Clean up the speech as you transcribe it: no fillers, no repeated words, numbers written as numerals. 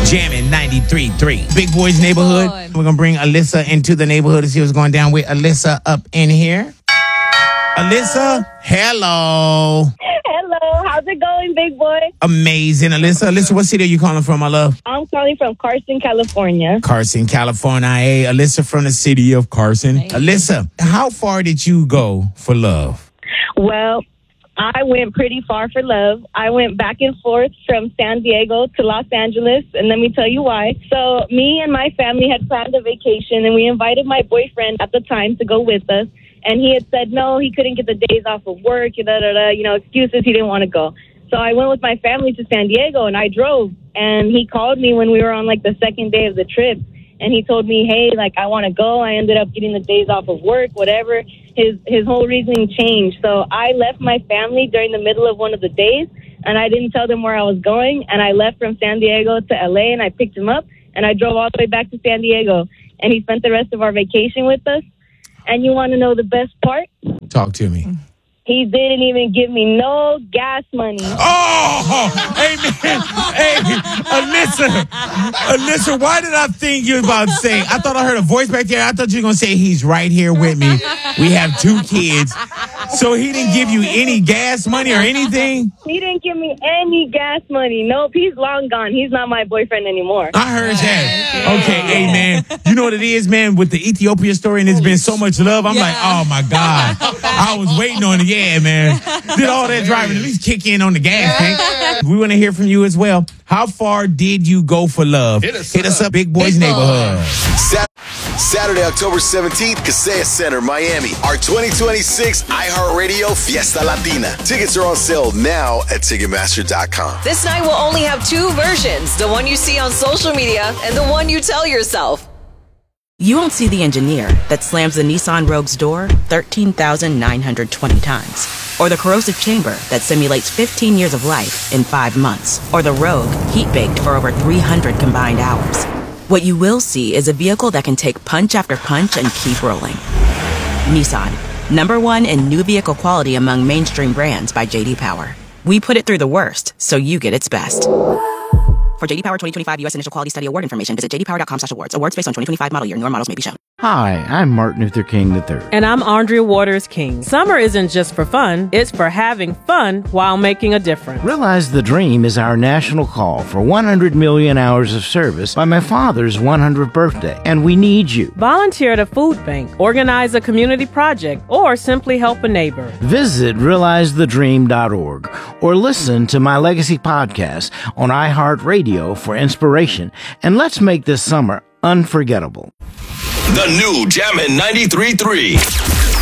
Jamming 93.3. Big Boys Neighborhood. We're going to bring Alyssa into the neighborhood to see what's going down with Alyssa up in here. Alyssa, hello. Hello, how's it going, big boy? Amazing. Alyssa, what city are you calling from, my love? I'm calling from Carson, California. Carson, California. Hey, Alyssa from the city of Carson. Hey. Alyssa, how far did you go for love? Well, I went pretty far for love. I went back and forth from San Diego to Los Angeles, and let me tell you why. So me and my family had planned a vacation, and we invited my boyfriend at the time to go with us. And he had said no, he couldn't get the days off of work, excuses, he didn't want to go. So I went with my family to San Diego, and I drove. And he called me when we were on, the second day of the trip. And he told me, hey, I want to go. I ended up getting the days off of work, whatever. His whole reasoning changed. So I left my family during the middle of one of the days, and I didn't tell them where I was going. And I left from San Diego to L.A., and I picked him up, and I drove all the way back to San Diego. And he spent the rest of our vacation with us. And you want to know the best part? Talk to me. He didn't even give me no gas money. Oh, amen. Hey, Alyssa, why did I think you were about to say, I thought I heard a voice back there. I thought you were going to say, he's right here with me. We have 2 kids. So he didn't give you any gas money or anything? He didn't give me any gas money. Nope, he's long gone. He's not my boyfriend anymore. I heard that. Okay, hey, man. You know what it is, man? With the Ethiopia story, and it's been so much love, I'm like, oh, my God. I was waiting on it. Yeah, man. Did all that driving. At least kick in on the gas tank. We want to hear from you as well. How far did you go for love? Hit us up, Big Boys Neighborhood. Saturday, October 17th, Kaseya Center, Miami. Our 2026 iHeartRadio Fiesta Latina. Tickets are on sale now at Ticketmaster.com. This night will only have 2 versions. The one you see on social media and the one you tell yourself. You won't see the engineer that slams the Nissan Rogue's door 13,920 times. Or the corrosive chamber that simulates 15 years of life in 5 months. Or the Rogue heat-baked for over 300 combined hours. What you will see is a vehicle that can take punch after punch and keep rolling. Nissan, #1 in new vehicle quality among mainstream brands by J.D. Power. We put it through the worst, so you get its best. For J.D. Power 2025 U.S. Initial Quality Study Award information, visit jdpower.com/awards. Awards based on 2025 model year. Newer models may be shown. Hi, I'm Martin Luther King III. And I'm Andrea Waters King. Summer isn't just for fun, it's for having fun while making a difference. Realize the Dream is our national call for 100 million hours of service by my father's 100th birthday, and we need you. Volunteer at a food bank, organize a community project, or simply help a neighbor. Visit realizethedream.org or listen to my Legacy podcast on iHeartRadio for inspiration, and let's make this summer unforgettable. The new Jammin' 93.3.